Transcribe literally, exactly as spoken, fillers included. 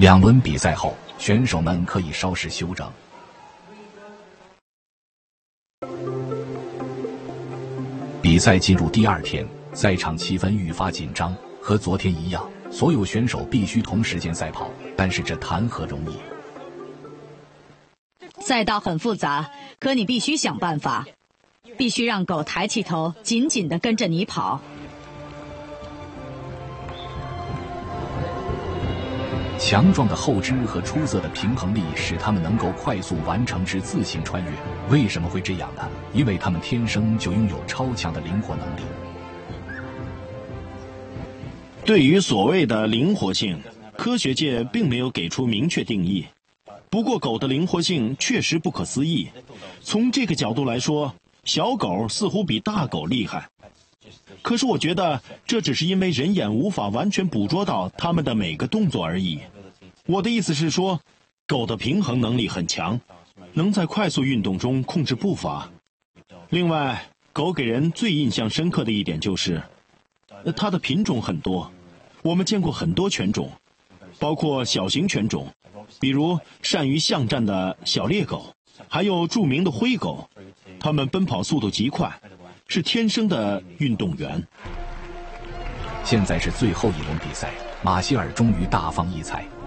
两轮比赛后，选手们可以稍事休整。比赛进入第二天，赛场气氛愈发紧张，和昨天一样，所有选手必须同时间赛跑，但是这谈何容易？ 赛道很复杂，可你必须想办法，必须让狗抬起头，紧紧地跟着你跑。 强壮的后肢和出色的平衡力使他们能够快速完成之字形穿越。为什么会这样呢？因为他们天生就拥有超强的灵活能力。 对于所谓的灵活性，科学界并没有给出明确定义。不过狗的灵活性确实不可思议。从这个角度来说，小狗似乎比大狗厉害。可是我觉得这只是因为人眼无法完全捕捉到它们的每个动作而已。我的意思是说，狗的平衡能力很强，能在快速运动中控制步伐。另外，狗给人最印象深刻的一点就是，它的品种很多。我们见过很多犬种，包括小型犬种，比如善于巷战的小猎狗，还有著名的灰狗。它们奔跑速度极快，是天生的运动员。 现在是最后一轮比赛，马歇尔终于大放异彩，